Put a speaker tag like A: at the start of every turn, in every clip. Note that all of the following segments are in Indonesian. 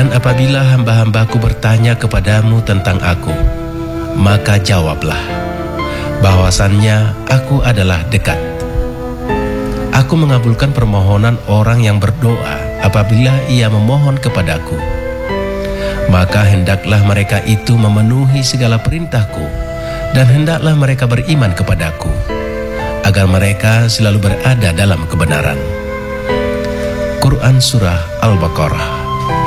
A: Dan apabila hamba-hambaku bertanya kepadamu tentang aku, maka jawablah bahwasannya aku adalah dekat. Aku mengabulkan permohonan orang yang berdoa apabila ia memohon kepadaku. Maka hendaklah mereka itu memenuhi segala perintahku, dan hendaklah mereka beriman kepadaku, agar mereka selalu berada dalam kebenaran. Quran Surah Al-Baqarah.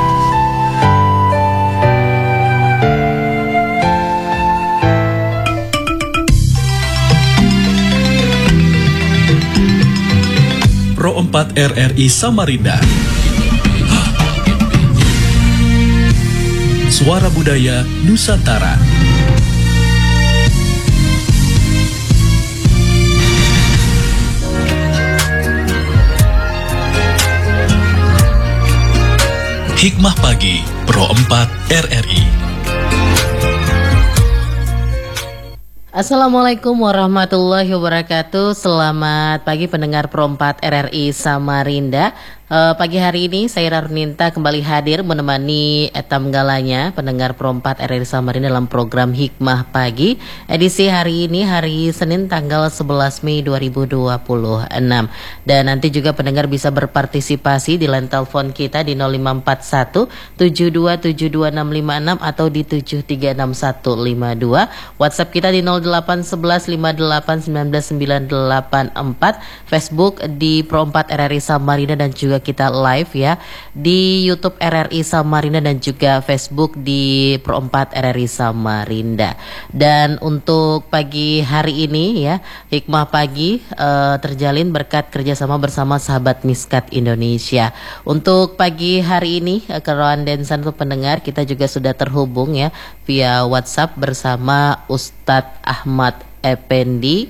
B: Pro 4 RRI Samarinda. Suara Budaya Nusantara. Hikmah Pagi Pro 4 RRI.
C: Assalamualaikum warahmatullahi wabarakatuh. Selamat pagi pendengar Pro 4 RRI Samarinda. Pagi hari ini saya Raruninta kembali hadir menemani Etam Galanya pendengar Pro 4 RRI Samarinda dalam program Hikmah Pagi. Edisi hari ini hari Senin tanggal 11 Mei 2026. Dan nanti juga pendengar bisa berpartisipasi di line telepon kita di 0541 7272 656 atau di 736152. WhatsApp kita di 0811 58 19 984. Facebook di Pro 4 RRI Samarinda dan juga kita live ya di YouTube RRI Samarinda dan juga Facebook di Pro 4 RRI Samarinda. Dan untuk pagi hari ini ya, Hikmah Pagi terjalin berkat kerjasama bersama sahabat Miskat Indonesia. Untuk pagi hari ini Keroan Densan untuk pendengar kita juga sudah terhubung ya via WhatsApp bersama Ustadz Ahmad Effendi,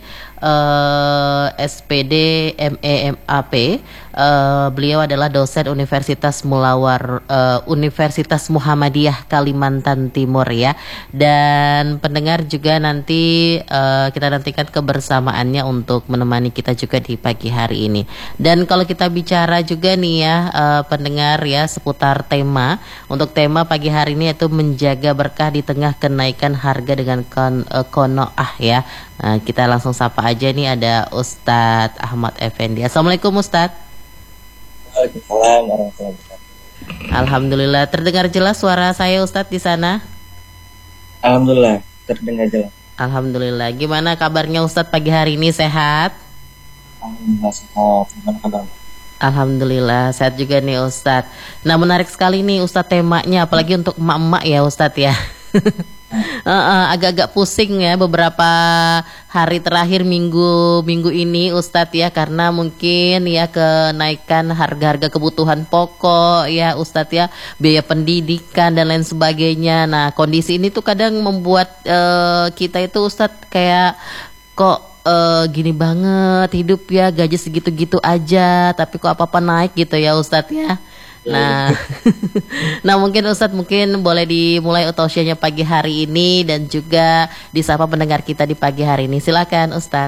C: SPD MEMAP. Beliau adalah dosen Universitas Universitas Muhammadiyah Kalimantan Timur ya. Dan pendengar juga nanti kita nantikan kebersamaannya untuk menemani kita juga di pagi hari ini. Dan kalau kita bicara juga nih ya pendengar ya seputar tema. Untuk tema pagi hari ini yaitu menjaga berkah di tengah kenaikan harga dengan konoah ya. Nah, kita langsung sapa aja nih, ada Ustadz Ahmad Effendi. Assalamualaikum Ustadz.
D: Waalaikumsalam warahmatullahi wabarakatuh.
C: Alhamdulillah, terdengar jelas suara saya Ustadz di sana?
D: Alhamdulillah, terdengar jelas.
C: Alhamdulillah. Gimana kabarnya Ustadz pagi hari ini, sehat?
D: Alhamdulillah sehat. Gimana kabar?
C: Alhamdulillah sehat juga nih Ustadz. Nah, menarik sekali nih Ustadz temanya, apalagi untuk emak-emak ya Ustadz ya. Agak-agak pusing ya beberapa hari terakhir minggu ini Ustadz ya, karena mungkin ya kenaikan harga-harga kebutuhan pokok ya Ustadz ya, biaya pendidikan dan lain sebagainya. Nah kondisi ini tuh kadang membuat kita itu Ustadz kayak kok gini banget hidup ya, gaji segitu-gitu aja tapi kok apa-apa naik gitu ya Ustadz ya. Nah, nah mungkin Ustadz boleh dimulai utausianya pagi hari ini dan juga disapa pendengar kita di pagi hari ini. Silakan Ustadz.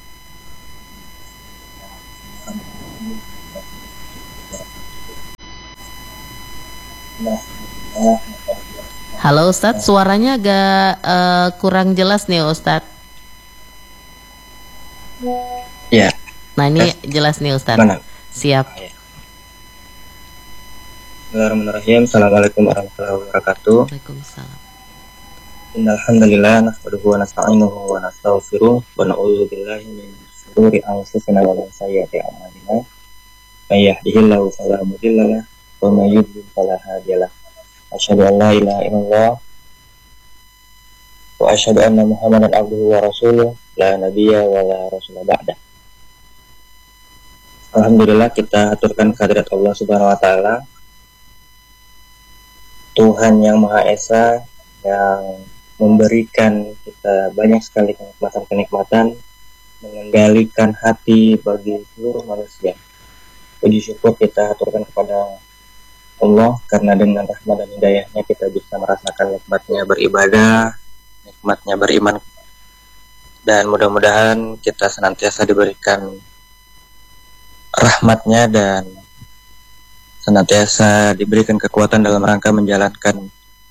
C: Halo Ustadz, suaranya agak kurang jelas nih Ustadz.
D: Ya.
C: Nah ini jelas nih Ustadz.
D: Mana?
C: Siap.
D: Bismillahirrahmanirrahim. Assalamualaikum warahmatullahi wabarakatuh.
C: Waalaikumsalam.
D: Innal hamdalillah nahmaduhu wa nasta'inuhu wa nastaghfiruh wa na'udzu billahi min shururi anfusina wa min sayyiati a'malina. May yahdihillahu fala mudilla lahu wa may yudlil fala hadiya lahu. Asyhadu an la ilaha illallah wa asyhadu anna Muhammadan abduhu wa rasuluh la nabiyya wa la rasula ba'da. Alhamdulillah kita aturkan kehadirat Allah Subhanahu wa taala, Tuhan yang Maha Esa yang memberikan kita banyak sekali kenikmatan-kenikmatan, mengendalikan hati bagi seluruh manusia. Puji syukur kita aturkan kepada Allah karena dengan rahmat dan hidayahnya kita bisa merasakan nikmatnya beribadah, nikmatnya beriman, dan mudah-mudahan kita senantiasa diberikan rahmatnya dan senantiasa diberikan kekuatan dalam rangka menjalankan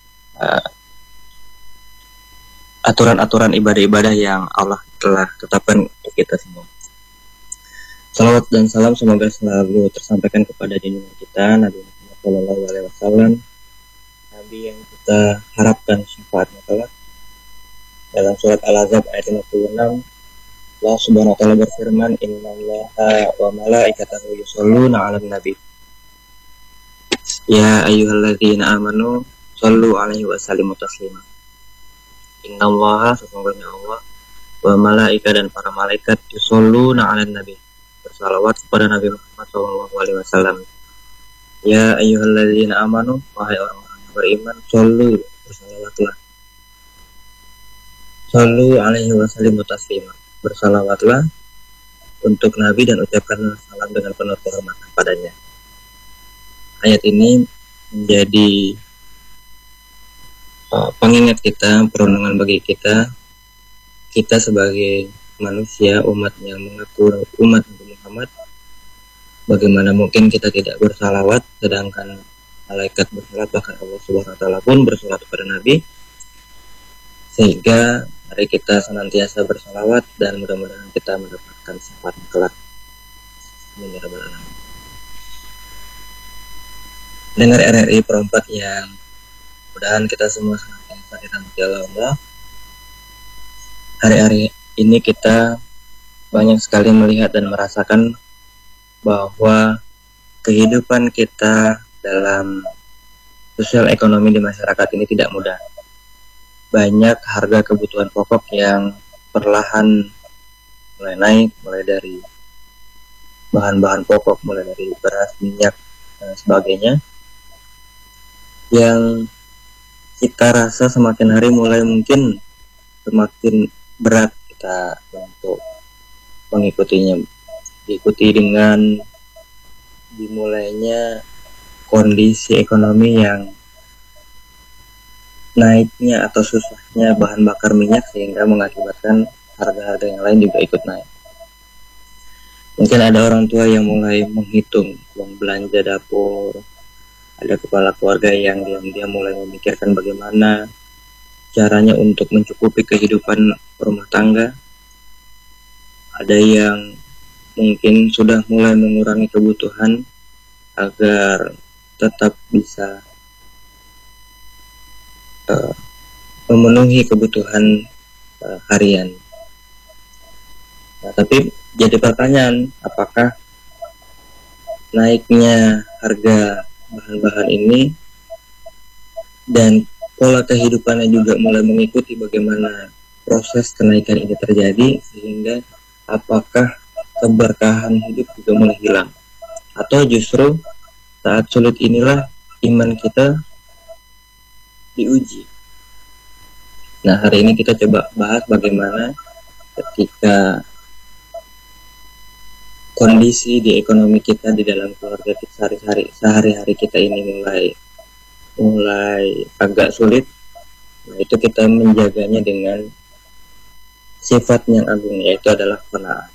D: aturan-aturan ibadah-ibadah yang Allah telah tetapkan untuk kita semua. Salawat dan salam semoga selalu tersampaikan kepada junjungan kita Nabi Muhammad SAW, Nabi yang kita harapkan syafaatnya kelak. Dalam surat Al-Ahzab ayat 56, Allah Subhanahu wa taala berfirman, "Innallaha wa malaikatahu yusholluna 'alan nabi. Ya ayyuhalladzina amanu shallu 'alaihi wa sallimu taslima." Innallaha, sesungguhnya Allah, wa malaika, dan para malaikat, yusholluna 'alan nabi, bersalawat kepada Nabi Muhammad SAW. Ya ayyuhalladzina amanu, wahai orang-orang yang beriman, shallu, bersalawatlah. Shallu 'alaihi wa sallimu taslima, bersalawatlah untuk Nabi dan ucapkanlah salam dengan penuh kehormatan padanya. Ayat ini menjadi pengingat kita, perundungan bagi kita sebagai manusia, umat yang mengaku umat Nabi Muhammad. Bagaimana mungkin kita tidak bersalawat, sedangkan malaikat bersalat, bahkan Allah Subhanahu wa taala pun bersalat kepada Nabi. Sehingga mari kita senantiasa bersalawat dan mudah-mudahan kita mendapatkan syafaat kelak. Amin ya rabbal alamin. Dengar RRI Pro 4 yang mudah-mudahan kita semua senantiasa dirahmati Allah. Hari-hari ini kita banyak sekali melihat dan merasakan bahwa kehidupan kita dalam sosial ekonomi di masyarakat ini tidak mudah. Banyak harga kebutuhan pokok yang perlahan mulai naik, mulai dari bahan-bahan pokok, mulai dari beras, minyak, dan sebagainya, yang kita rasa semakin hari mulai mungkin semakin berat kita untuk mengikutinya. Diikuti dengan dimulainya kondisi ekonomi yang naiknya atau susahnya bahan bakar minyak, sehingga mengakibatkan harga-harga yang lain juga ikut naik. Mungkin ada orang tua yang mulai menghitung uang belanja dapur, ada kepala keluarga yang diam-diam mulai memikirkan bagaimana caranya untuk mencukupi kehidupan rumah tangga. Ada yang mungkin sudah mulai mengurangi kebutuhan agar tetap bisa memenuhi kebutuhan harian. Nah, tapi jadi pertanyaan, apakah naiknya harga bahan-bahan ini dan pola kehidupannya juga mulai mengikuti bagaimana proses kenaikan ini terjadi, sehingga apakah keberkahan hidup juga mulai hilang, atau justru saat sulit inilah iman kita diuji. Nah, hari ini kita coba bahas bagaimana ketika kondisi di ekonomi kita, di dalam keluarga kita sehari-hari kita ini mulai agak sulit. Nah, itu kita menjaganya dengan sifat yang agung, yaitu adalah qanaah.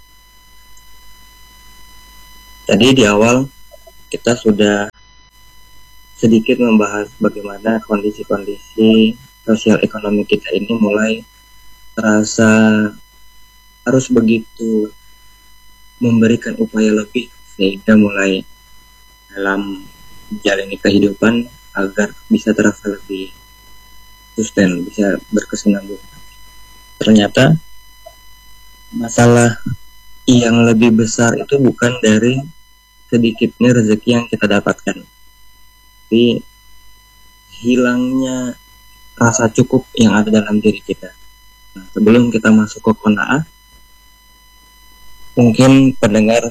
D: Tadi di awal kita sudah sedikit membahas bagaimana kondisi-kondisi sosial ekonomi kita ini mulai terasa harus begitu memberikan upaya lebih, sehingga mulai dalam menjalani kehidupan agar bisa terasa lebih sustain, bisa berkesinambungan. Ternyata masalah yang lebih besar itu bukan dari sedikitnya rezeki yang kita dapatkan, tapi hilangnya rasa cukup yang ada dalam diri kita. Nah, sebelum kita masuk ke qanaah, mungkin pendengar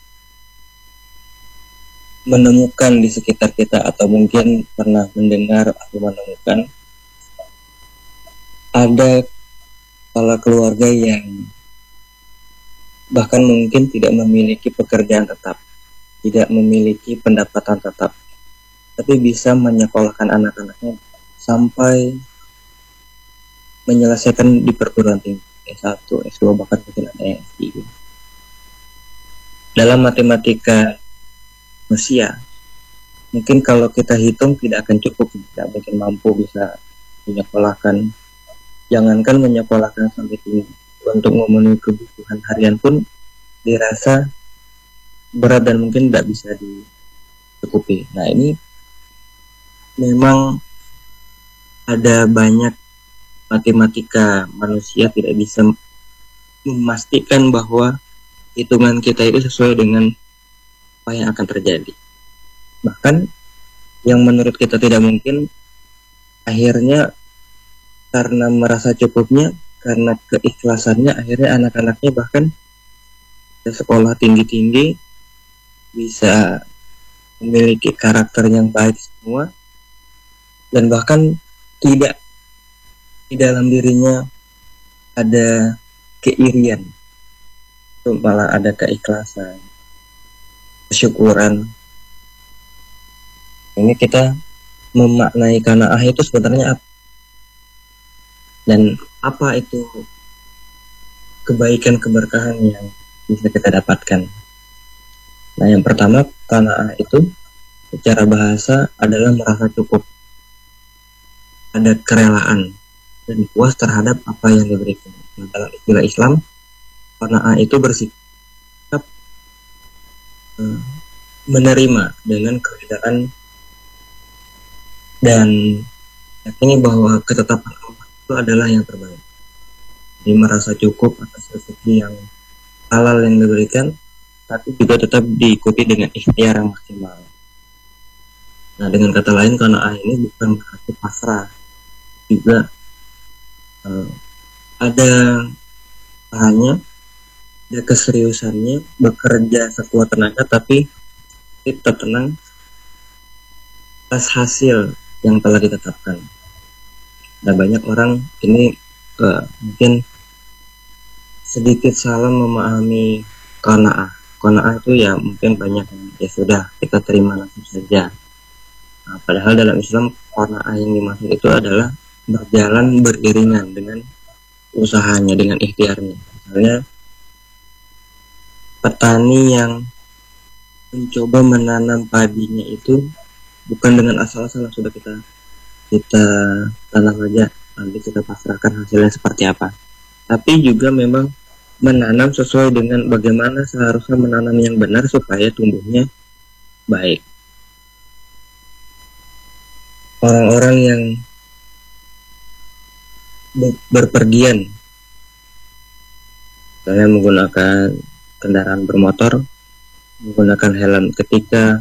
D: menemukan di sekitar kita, atau mungkin pernah mendengar atau menemukan ada kepala keluarga yang bahkan mungkin tidak memiliki pekerjaan tetap, tidak memiliki pendapatan tetap, tapi bisa menyekolahkan anak-anaknya sampai menyelesaikan di perguruan tinggi S1, S2, bahkan mungkin ada yang S3. Dalam matematika manusia, mungkin kalau kita hitung tidak akan cukup, tidak mungkin mampu bisa menyekolahkan, jangankan menyekolahkan sampai tinggi, untuk memenuhi kebutuhan harian pun dirasa berat dan mungkin tidak bisa dicukupi. Nah, ini memang ada banyak matematika manusia tidak bisa memastikan bahwa hitungan kita itu sesuai dengan apa yang akan terjadi. Bahkan yang menurut kita tidak mungkin, akhirnya karena merasa cukupnya, karena keikhlasannya, akhirnya anak-anaknya bahkan sekolah tinggi-tinggi, bisa memiliki karakter yang baik semua, dan bahkan tidak di dalam dirinya ada keirian, itu malah ada keikhlasan, kesyukuran. Ini kita memaknai qanaah itu sebenarnya apa, dan apa itu kebaikan keberkahan yang bisa kita dapatkan. Nah, yang pertama, qanaah itu secara bahasa adalah merasa cukup, ada kerelaan dan puas terhadap apa yang diberikan. Nah, dalam istilah Islam, qanaah itu bersikap menerima dengan keadaan dan yakini bahwa ketetapan Allah itu adalah yang terbaik. Jadi merasa cukup atas rezeki yang halal yang diberikan, tapi juga tetap diikuti dengan ikhtiar yang maksimal. Nah, dengan kata lain, qanaah ini bukan berarti pasrah, juga ada usahanya, ada keseriusannya, bekerja sekuat tenaga, tapi tetap tenang atas hasil yang telah ditetapkan. Nah, banyak orang ini mungkin sedikit salah memahami qanaah. Qanaah itu ya mungkin banyak ya sudah kita terima nasib saja. Nah, padahal dalam Islam qanaah yang dimaksud itu adalah berjalan beriringan dengan usahanya, dengan ikhtiarnya. Misalnya petani yang mencoba menanam padinya itu bukan dengan asal-asalan sudah kita tanam aja, nanti kita pasrahkan hasilnya seperti apa, tapi juga memang menanam sesuai dengan bagaimana seharusnya menanam yang benar supaya tumbuhnya baik. Orang-orang yang berpergian, misalnya menggunakan kendaraan bermotor, menggunakan helm ketika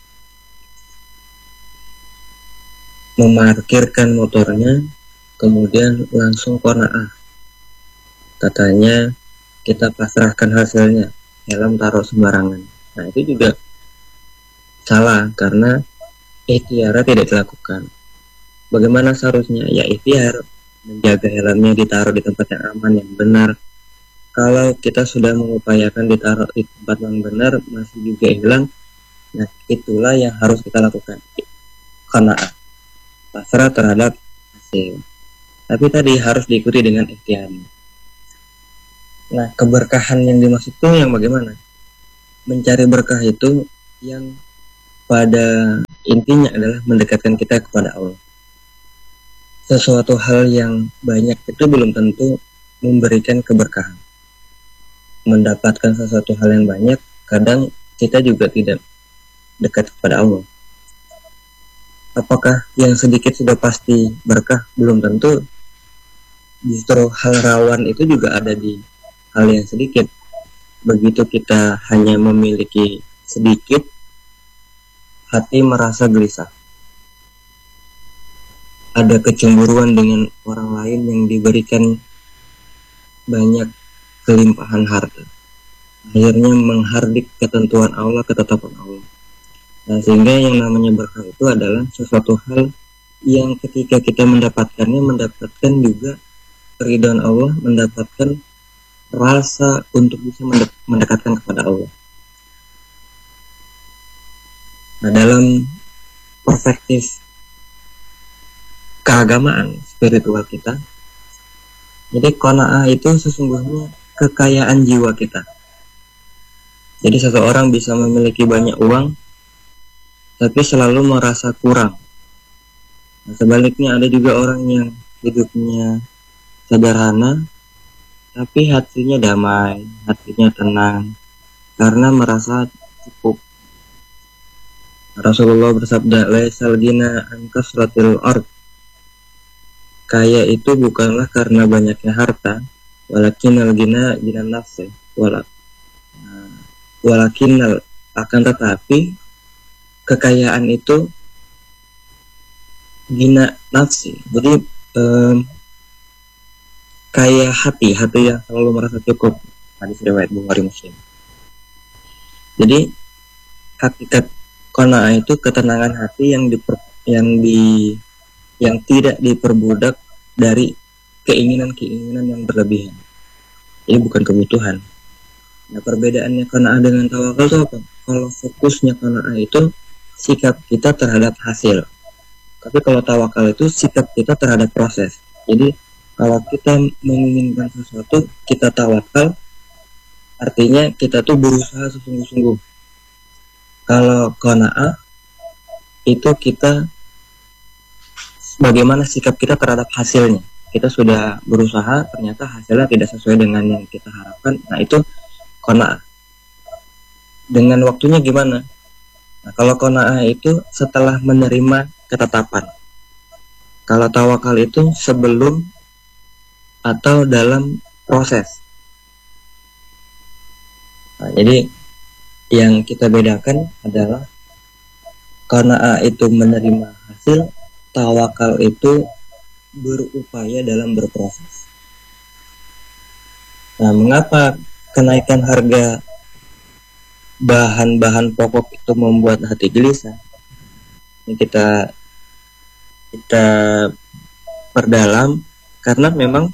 D: memarkirkan motornya, kemudian langsung qanaah, katanya kita pasrahkan hasilnya, helm taruh sembarangan. Nah, itu juga salah karena ikhtiar tidak dilakukan. Bagaimana seharusnya? Ya ikhtiar, menjaga helmnya ditaruh di tempat yang aman, yang benar. Kalau kita sudah mengupayakan ditaruh di tempat yang benar masih juga hilang, nah itulah yang harus kita lakukan, qanaah, pasrah terhadap hasil. Tapi tadi harus diikuti dengan ikhtiar. Nah, keberkahan yang dimaksud itu yang bagaimana? Mencari berkah itu yang pada intinya adalah mendekatkan kita kepada Allah. Sesuatu hal yang banyak itu belum tentu memberikan keberkahan. Mendapatkan sesuatu hal yang banyak, kadang kita juga tidak dekat kepada Allah. Apakah yang sedikit sudah pasti berkah? Belum tentu. Justru hal rawan itu juga ada di hal yang sedikit. Begitu kita hanya memiliki sedikit, hati merasa gelisah. Ada kecemburuan dengan orang lain yang diberikan banyak kelimpahan harta. Akhirnya menghardik ketentuan Allah, ketetapan Allah. Nah, sehingga yang namanya berkah itu adalah sesuatu hal yang ketika kita mendapatkannya, mendapatkan juga keridhaan Allah, mendapatkan rasa untuk bisa mendekatkan kepada Allah. Nah, dalam perspektif keagamaan spiritual kita, jadi qanaah itu sesungguhnya kekayaan jiwa kita. Jadi seseorang bisa memiliki banyak uang, tapi selalu merasa kurang. Nah, sebaliknya ada juga orang yang hidupnya sederhana tapi hatinya damai, hatinya tenang karena merasa cukup. Rasulullah bersabda, "Laisal ghina an kasratil ard." Kaya itu bukanlah karena banyaknya harta, walakinnal ghina ghinan nafsi. Walakinnal, akan tetapi kekayaan itu gina nafsi. Jadi kaya hati yang selalu merasa cukup. Hadis riwayat Bukhari Muslim. Jadi hakikat qanaah itu ketenangan hati yang tidak diperbudak dari keinginan-keinginan yang berlebihan. Ini bukan kebutuhan. Nah, perbedaannya qanaah dengan tawakal itu apa? Kalau fokusnya qanaah itu sikap kita terhadap hasil. Tapi kalau tawakal itu sikap kita terhadap proses. Jadi kalau kita menginginkan sesuatu, kita tawakal, artinya kita tuh berusaha sesungguh-sungguh. Kalau qanaah itu kita bagaimana sikap kita terhadap hasilnya. Kita sudah berusaha, ternyata hasilnya tidak sesuai dengan yang kita harapkan. Nah, itu qanaah. Dengan waktunya gimana? Nah, kalau qanaah itu setelah menerima ketetapan. Kalau tawakal itu sebelum atau dalam proses. Nah, jadi yang kita bedakan adalah qanaah itu menerima hasil, tawakal itu berupaya dalam berproses. Nah, mengapa kenaikan harga bahan-bahan pokok itu membuat hati gelisah? Ini kita perdalam karena memang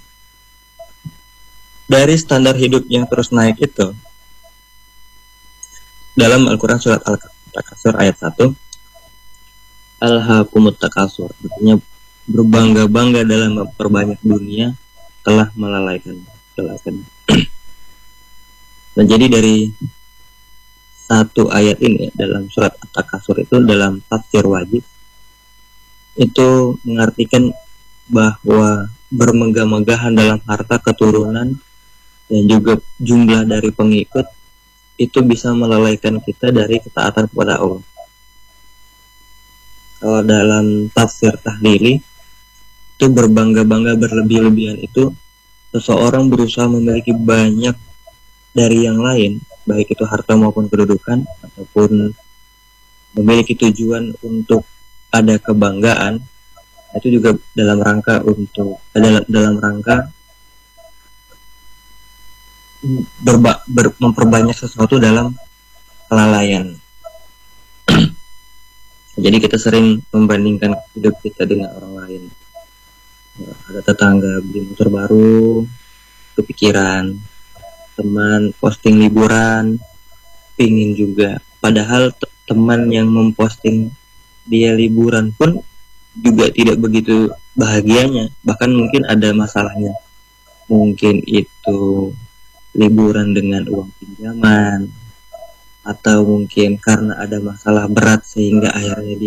D: dari standar hidup yang terus naik itu, dalam Al-Quran surat Al-Takasur ayat 1, Alhaakumut takasur, artinya berbangga-bangga dalam memperbanyak dunia telah melalaikan. Nah, jadi dari satu ayat ini dalam surat At-Takasur itu dalam tafsir wajib itu mengartikan bahwa bermegah-megahan dalam harta keturunan dan juga jumlah dari pengikut itu bisa melalaikan kita dari ketaatan kepada Allah. Kalau dalam tafsir tahlili itu berbangga-bangga berlebih-lebihan itu seseorang berusaha memiliki banyak dari yang lain, baik itu harta maupun kedudukan, ataupun memiliki tujuan untuk ada kebanggaan, itu juga dalam rangka memperbanyak sesuatu dalam kelalaian. Jadi kita sering membandingkan hidup kita dengan orang lain. Ada tetangga beli motor baru, kepikiran, teman posting liburan, pingin juga. Padahal teman yang memposting dia liburan pun juga tidak begitu bahagianya, bahkan mungkin ada masalahnya. Mungkin itu liburan dengan uang pinjaman, atau mungkin karena ada masalah berat sehingga akhirnya dia